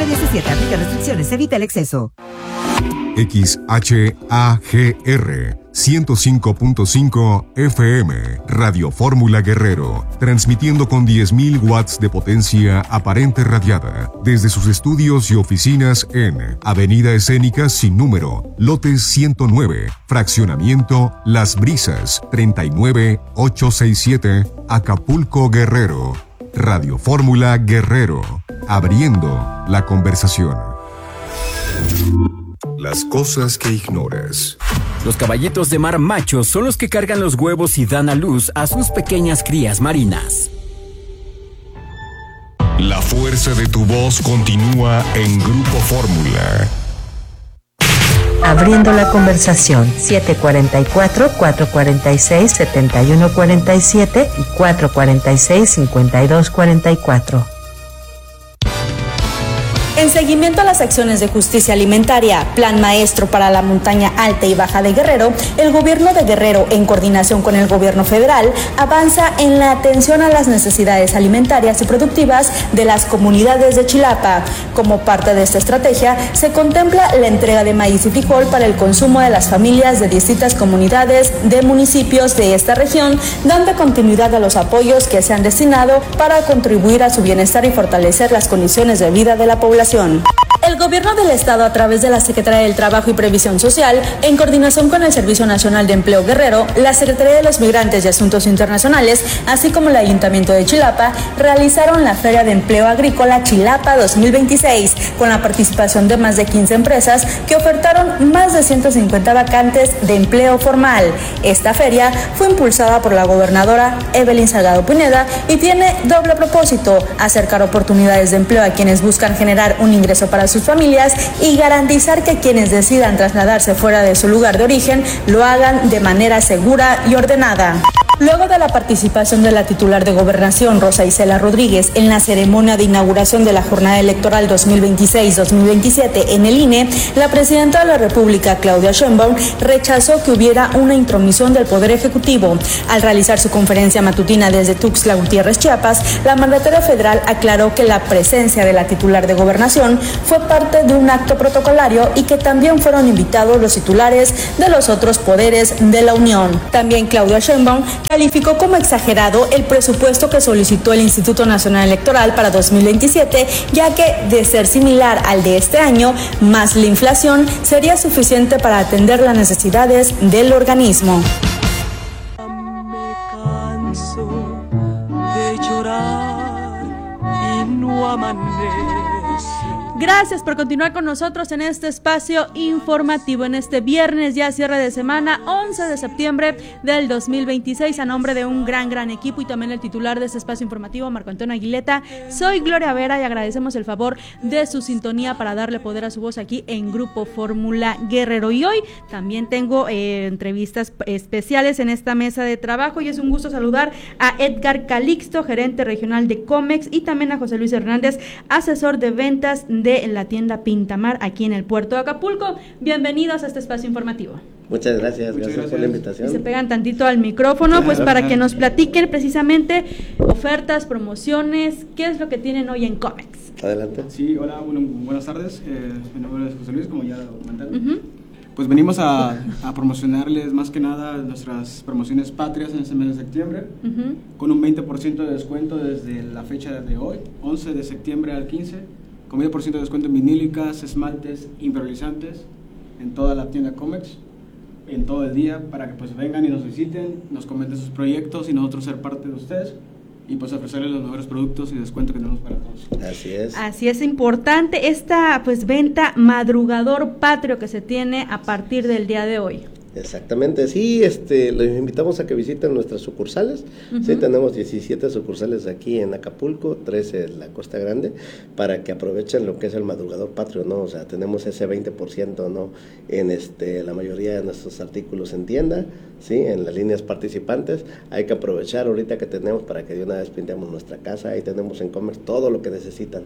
17. Aplica restricciones. Evita el exceso. XHAGR 105.5 FM, Radio Fórmula Guerrero, transmitiendo con 10.000 watts de potencia aparente radiada, desde sus estudios y oficinas en Avenida Escénica sin número, lote 109, fraccionamiento Las Brisas, 39867, Acapulco, Guerrero. Radio Fórmula Guerrero, abriendo la conversación. Las cosas que ignoras. Los caballitos de mar machos son los que cargan los huevos y dan a luz a sus pequeñas crías marinas. La fuerza de tu voz continúa en Grupo Fórmula. Abriendo la conversación, 744-446-7147 y 446-5244. En seguimiento a las acciones de justicia alimentaria, Plan Maestro para la Montaña Alta y Baja de Guerrero, el gobierno de Guerrero, en coordinación con el gobierno federal, avanza en la atención a las necesidades alimentarias y productivas de las comunidades de Chilapa. Como parte de esta estrategia, se contempla la entrega de maíz y frijol para el consumo de las familias de distintas comunidades de municipios de esta región, dando continuidad a los apoyos que se han destinado para contribuir a su bienestar y fortalecer las condiciones de vida de la población. El gobierno del estado, a través de la Secretaría del Trabajo y Previsión Social, en coordinación con el Servicio Nacional de Empleo Guerrero, la Secretaría de los Migrantes y Asuntos Internacionales, así como el Ayuntamiento de Chilapa, realizaron la Feria de Empleo Agrícola Chilapa 2026, con la participación de más de 15 empresas que ofertaron más de 150 vacantes de empleo formal. Esta feria fue impulsada por la gobernadora Evelyn Salgado Pineda y tiene doble propósito: acercar oportunidades de empleo a quienes buscan generar un ingreso para sus familias y garantizar que quienes decidan trasladarse fuera de su lugar de origen lo hagan de manera segura y ordenada. Luego de la participación de la titular de Gobernación, Rosa Isela Rodríguez, en la ceremonia de inauguración de la jornada electoral 2026-2027 en el INE, la presidenta de la República, Claudia Sheinbaum, rechazó que hubiera una intromisión del Poder Ejecutivo. Al realizar su conferencia matutina desde Tuxtla Gutiérrez, Chiapas, la mandataria federal aclaró que la presencia de la titular de Gobernación fue parte de un acto protocolario y que también fueron invitados los titulares de los otros poderes de la Unión. También Claudia Sheinbaum calificó como exagerado el presupuesto que solicitó el Instituto Nacional Electoral para 2027, ya que, de ser similar al de este año, más la inflación, sería suficiente para atender las necesidades del organismo. Me canso de llorar y no amanece. Gracias por continuar con nosotros en este espacio informativo, en este viernes ya cierre de semana, 11 de septiembre del 2026, a nombre de un gran equipo y también el titular de este espacio informativo, Marco Antonio Aguileta. Soy Gloria Vera y agradecemos el favor de su sintonía para darle poder a su voz aquí en Grupo Fórmula Guerrero. Y hoy también tengo entrevistas especiales en esta mesa de trabajo y es un gusto saludar a Edgar Calixto, gerente regional de Comex, y también a José Luis Hernández, asesor de ventas de la tienda Pintamar aquí en el puerto de Acapulco. Bienvenidos a este espacio informativo. Muchas gracias por la invitación. Y se pegan tantito al micrófono, claro, pues para que nos platiquen precisamente ofertas, promociones, qué es lo que tienen hoy en Comex. Adelante. Sí, hola, buenas tardes. Mi nombre es José Luis, como ya lo comentaron. Pues venimos a promocionarles más que nada nuestras promociones patrias en este mes de septiembre, con un 20% de descuento desde la fecha de hoy, 11 de septiembre al 15, con 20% de descuento en vinílicas, esmaltes, impermeabilizantes, en toda la tienda Comex, en todo el día, para que pues vengan y nos visiten, nos comenten sus proyectos y nosotros ser parte de ustedes y pues ofrecerles los mejores productos y descuento que tenemos para todos. Así es importante esta pues venta madrugador patrio que se tiene a partir del día de hoy. Exactamente, sí, los invitamos a que visiten nuestras sucursales. Sí, tenemos 17 sucursales aquí en Acapulco, 13 en la Costa Grande, para que aprovechen lo que es el madrugador patrio, ¿no? O sea, tenemos ese 20%, ¿no? En la mayoría de nuestros artículos en tienda, sí, en las líneas participantes. Hay que aprovechar ahorita que tenemos para que de una vez pintemos nuestra casa. Ahí tenemos en Comex todo lo que necesitan.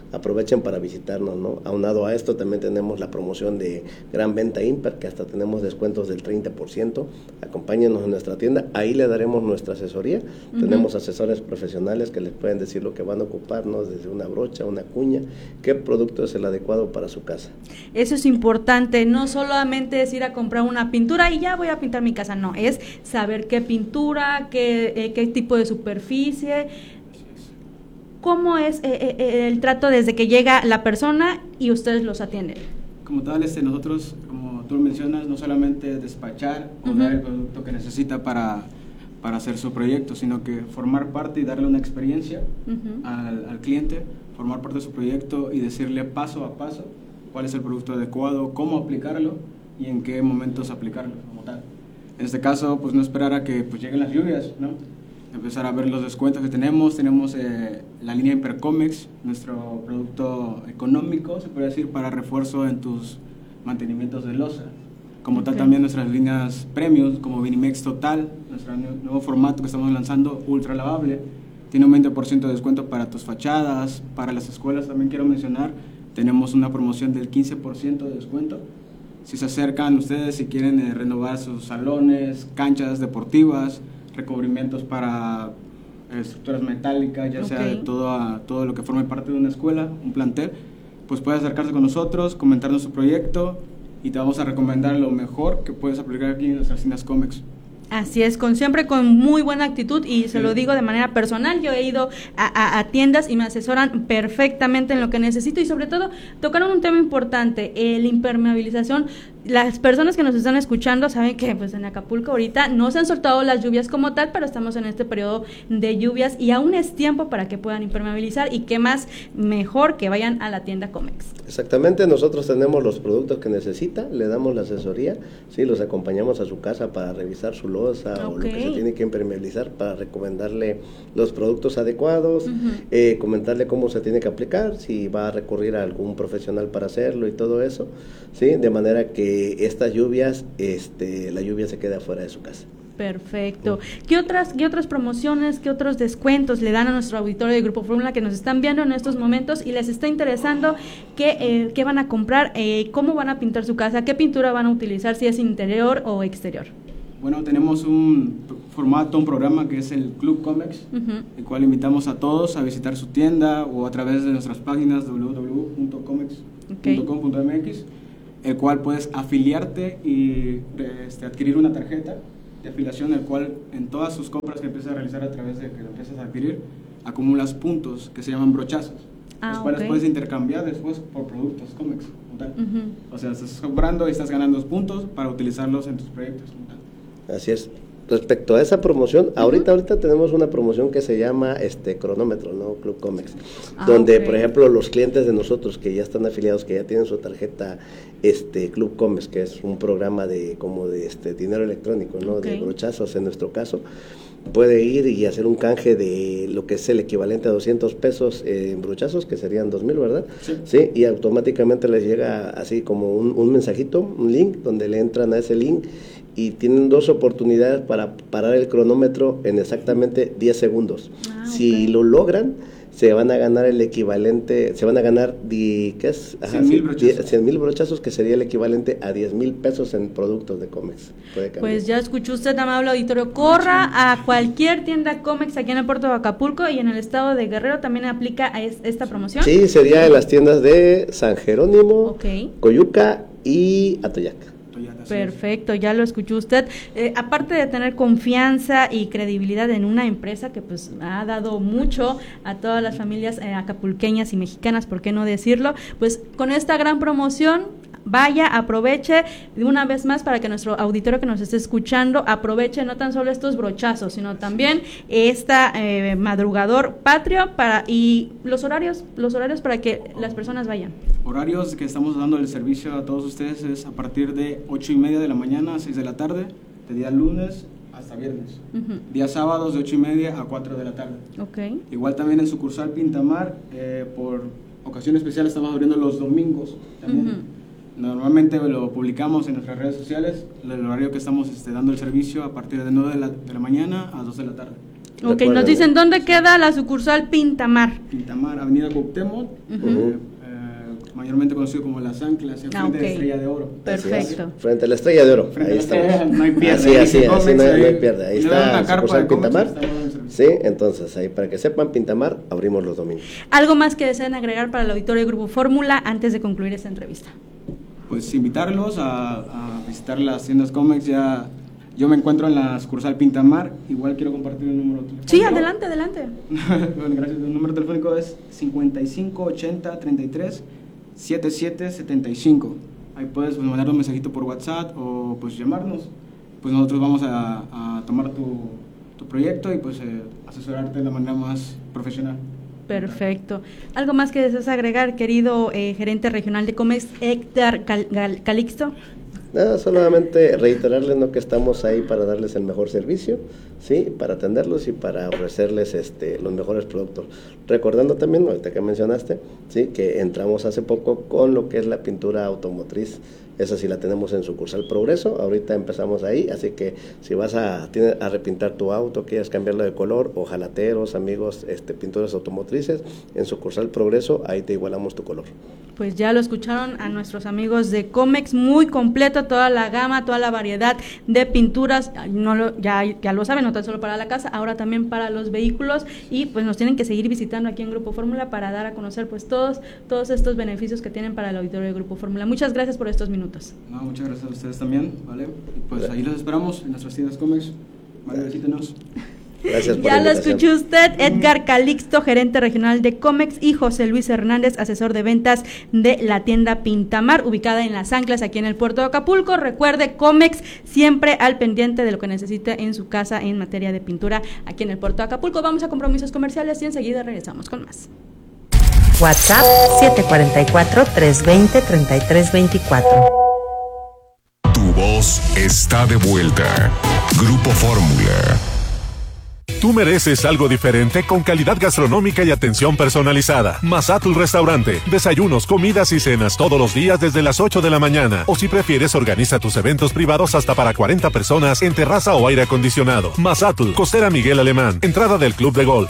aprovechen para visitarnos, ¿no? Aunado a esto también tenemos la promoción de Gran Venta Imper, que hasta tenemos descuentos del 30%, acompáñenos en nuestra tienda, ahí le daremos nuestra asesoría, tenemos asesores profesionales que les pueden decir lo que van a ocupar, ¿no? Desde una brocha, una cuña, qué producto es el adecuado para su casa. Eso es importante, no solamente es ir a comprar una pintura y ya voy a pintar mi casa, no, es saber qué pintura, qué tipo de superficie. ¿Cómo es el trato desde que llega la persona y ustedes los atienden? Como tal, nosotros, como tú mencionas, no solamente despachar o dar el producto que necesita para hacer su proyecto, sino que formar parte y darle una experiencia al cliente, formar parte de su proyecto y decirle paso a paso cuál es el producto adecuado, cómo aplicarlo y en qué momentos aplicarlo como tal. En este caso, pues no esperar a que pues, lleguen las lluvias, ¿no? Empezar a ver los descuentos que tenemos la línea Hipercomex, nuestro producto económico, se puede decir, para refuerzo en tus mantenimientos de losa. Como tal también nuestras líneas premium, como Vinimex Total, nuestro nuevo formato que estamos lanzando, ultra lavable, tiene un 20% de descuento para tus fachadas, para las escuelas también quiero mencionar, tenemos una promoción del 15% de descuento. Si se acercan ustedes, si quieren renovar sus salones, canchas deportivas, recubrimientos para estructuras metálicas, ya sea de todo lo que forme parte de una escuela, un plantel, pues puede acercarse con nosotros, comentarnos su proyecto y te vamos a recomendar lo mejor que puedes aplicar aquí en nuestras tiendas Comex. Así es, siempre con muy buena actitud y se lo digo de manera personal, yo he ido a tiendas y me asesoran perfectamente en lo que necesito y sobre todo tocaron un tema importante, la impermeabilización. Las personas que nos están escuchando saben que pues en Acapulco ahorita no se han soltado las lluvias como tal, pero estamos en este periodo de lluvias y aún es tiempo para que puedan impermeabilizar y qué más mejor que vayan a la tienda Comex. Exactamente, nosotros tenemos los productos que necesita, le damos la asesoría, sí, los acompañamos a su casa para revisar su losa o lo que se tiene que impermeabilizar para recomendarle los productos adecuados, comentarle cómo se tiene que aplicar, si va a recurrir a algún profesional para hacerlo y todo eso, sí, de manera que estas lluvias, la lluvia se queda fuera de su casa. Perfecto. ¿Qué otras promociones, qué otros descuentos le dan a nuestro auditorio de Grupo Fórmula que nos están viendo en estos momentos y les está interesando qué van a comprar, cómo van a pintar su casa, qué pintura van a utilizar, si es interior o exterior? Bueno, tenemos un programa que es el Club Comex, el cual invitamos a todos a visitar su tienda o a través de nuestras páginas www.comex.com.mx, el cual puedes afiliarte y adquirir una tarjeta de afiliación, el cual en todas sus compras que empiezas a realizar a través de que lo empiezas a adquirir, acumulas puntos que se llaman brochazos, los cuales puedes intercambiar después por productos Comex. O sea, estás comprando y estás ganando puntos para utilizarlos en tus proyectos. Así es. Respecto a esa promoción, ahorita tenemos una promoción que se llama cronómetro, ¿no? Club Comex, donde por ejemplo los clientes de nosotros que ya están afiliados, que ya tienen su tarjeta Club Comex, que es un programa de dinero electrónico, ¿no? De brochazos en nuestro caso, puede ir y hacer un canje de lo que es el equivalente a 200 pesos en brochazos, que serían 2,000, ¿verdad? Sí, y automáticamente les llega así como un mensajito, un link, donde le entran a ese link y tienen 2 oportunidades para parar el cronómetro en exactamente 10 segundos. Si lo logran, se van a ganar el equivalente, se van a ganar, ¿qué es? 100,000 brochazos, que sería el equivalente a 10,000 pesos en productos de Comex. Pues ya escuchó usted, amable auditorio, corra a cualquier tienda Comex aquí en el puerto de Acapulco y en el estado de Guerrero también aplica a esta promoción. Sí, sería en las tiendas de San Jerónimo, Coyuca y Atoyac. Perfecto, ya lo escuchó usted. Aparte de tener confianza y credibilidad en una empresa que pues ha dado mucho a todas las familias acapulqueñas y mexicanas, ¿por qué no decirlo? Pues con esta gran promoción, vaya, aproveche de una vez más para que nuestro auditorio que nos esté escuchando aproveche no tan solo estos brochazos, sino también madrugador patrio y los horarios para que las personas vayan. Horarios que estamos dando el servicio a todos ustedes es a partir de 8:30 de la mañana a 6 de la tarde, de día lunes hasta viernes. Días sábados de 8:30 a 4 de la tarde. Igual también en sucursal Pintamar, por ocasión especial estamos abriendo los domingos también. Normalmente lo publicamos en nuestras redes sociales, el horario que estamos dando el servicio a partir de 9 de la mañana a 2 de la tarde. Ok, nos dicen, ¿dónde queda la sucursal Pintamar? Pintamar, Avenida Cuauhtémoc, mayormente conocido como Las Anclas, frente a la Estrella de Oro. Perfecto. Frente a la Estrella de Oro, ahí estamos. No hay pierde. Así no hay pierde. Ahí está la sucursal Pintamar. Sí, entonces ahí para que sepan, Pintamar, abrimos los domingos. ¿Algo más que deseen agregar para el auditorio de Grupo Fórmula antes de concluir esta entrevista? Pues invitarlos a visitar las tiendas Comex. Ya yo me encuentro en la sucursal Pintamar. Igual quiero compartir el número telefónico. Sí, adelante. Bueno, gracias. El número telefónico es 5580-33-7775. Ahí puedes mandar un mensajito por WhatsApp o pues llamarnos. Pues nosotros vamos a tomar tu proyecto y pues asesorarte de la manera más profesional. Perfecto. ¿Algo más que deseas agregar, querido gerente regional de Comex, Héctor Calixto? Nada, solamente reiterarles que estamos ahí para darles el mejor servicio, sí, para atenderlos y para ofrecerles los mejores productos. Recordando también, ahorita que mencionaste, sí, que entramos hace poco con lo que es la pintura automotriz. Esa sí la tenemos en sucursal Progreso, ahorita empezamos ahí, así que si vas a repintar tu auto, quieres cambiarlo de color, ojalateros, amigos, pinturas automotrices, en sucursal Progreso, ahí te igualamos tu color. Pues ya lo escucharon a nuestros amigos de Comex, muy completo toda la gama, toda la variedad de pinturas, ya lo saben, no tan solo para la casa, ahora también para los vehículos, y pues nos tienen que seguir visitando aquí en Grupo Fórmula para dar a conocer pues todos estos beneficios que tienen para el auditorio de Grupo Fórmula. Muchas gracias por estos minutos. No, muchas gracias a ustedes también, ¿vale? Y pues ahí los esperamos en nuestras tiendas Comex. Vale, visítenos. Gracias por ya la lo escuchó usted, Edgar Calixto, gerente regional de Comex, y José Luis Hernández, asesor de ventas de la tienda Pintamar, ubicada en Las Anclas, aquí en el puerto de Acapulco. Recuerde, Comex siempre al pendiente de lo que necesite en su casa en materia de pintura, aquí en el puerto de Acapulco. Vamos a compromisos comerciales y enseguida regresamos con más. WhatsApp 744-320-3324. Tu voz está de vuelta. Grupo Fórmula. Tú mereces algo diferente con calidad gastronómica y atención personalizada. Mazatlán Restaurante. Desayunos, comidas y cenas todos los días desde las 8 de la mañana. O si prefieres, organiza tus eventos privados hasta para 40 personas en terraza o aire acondicionado. Mazatlán, Costera Miguel Alemán. Entrada del Club de Golf.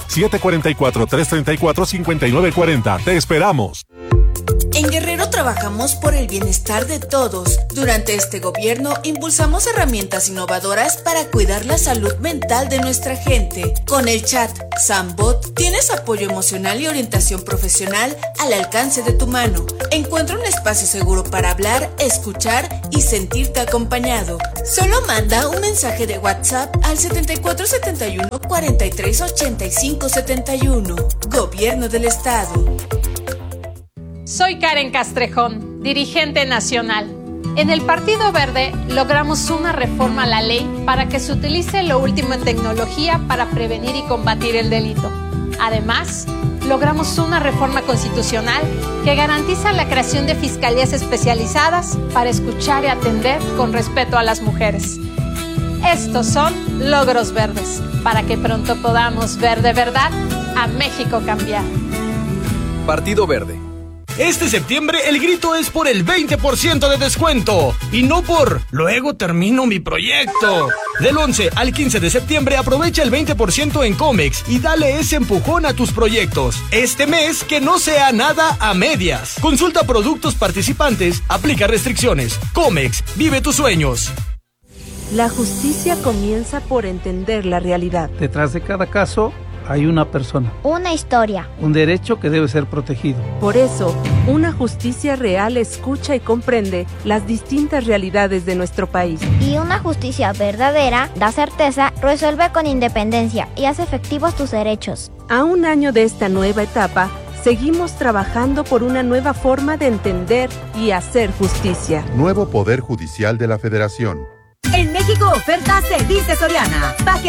744-334-5940. Te esperamos. En Guerrero trabajamos por el bienestar de todos. Durante este gobierno impulsamos herramientas innovadoras para cuidar la salud mental de nuestra gente. Con el chat Sambot tienes apoyo emocional y orientación profesional al alcance de tu mano. Encuentra un espacio seguro para hablar, escuchar y sentirte acompañado. Solo manda un mensaje de WhatsApp al 7471 4385 71. Gobierno del Estado. Soy Karen Castrejón, dirigente nacional. En el Partido Verde logramos una reforma a la ley para que se utilice lo último en tecnología para prevenir y combatir el delito. Además, logramos una reforma constitucional que garantiza la creación de fiscalías especializadas para escuchar y atender con respeto a las mujeres. Estos son logros verdes, para que pronto podamos ver de verdad a México cambiar. Partido Verde. Este septiembre el grito es por el 20% de descuento y no por luego termino mi proyecto. Del 11 al 15 de septiembre aprovecha el 20% en Comex y dale ese empujón a tus proyectos. Este mes que no sea nada a medias. Consulta productos participantes, aplica restricciones. Comex, vive tus sueños. La justicia comienza por entender la realidad. Detrás de cada caso hay una persona. Una historia. Un derecho que debe ser protegido. Por eso, una justicia real escucha y comprende las distintas realidades de nuestro país. Y una justicia verdadera da certeza, resuelve con independencia y hace efectivos tus derechos. A un año de esta nueva etapa, seguimos trabajando por una nueva forma de entender y hacer justicia. Nuevo Poder Judicial de la Federación. En México, ofertas de Dice Soriana.